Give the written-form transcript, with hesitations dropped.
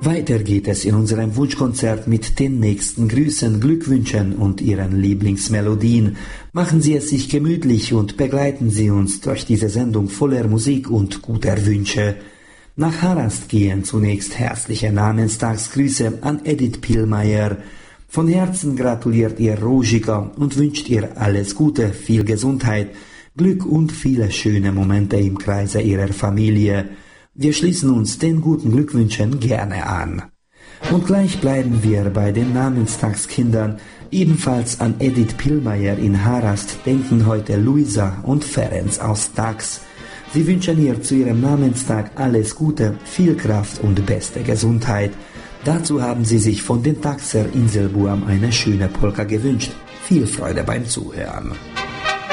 Weiter geht es in unserem Wunschkonzert mit den nächsten Grüßen, Glückwünschen und Ihren Lieblingsmelodien. Machen Sie es sich gemütlich und begleiten Sie uns durch diese Sendung voller Musik und guter Wünsche. Nach Harast gehen zunächst herzliche Namenstagsgrüße an Edith Pillmeier. Von Herzen gratuliert ihr Rožika und wünscht ihr alles Gute, viel Gesundheit, Glück und viele schöne Momente im Kreise ihrer Familie. Wir schließen uns den guten Glückwünschen gerne an. Und gleich bleiben wir bei den Namenstagskindern. Ebenfalls an Edith Pillmeier in Harast denken heute Luisa und Ferenc aus Tax. Sie wünschen ihr zu ihrem Namenstag alles Gute, viel Kraft und beste Gesundheit. Dazu haben sie sich von den Taxer Inselbuam eine schöne Polka gewünscht. Viel Freude beim Zuhören.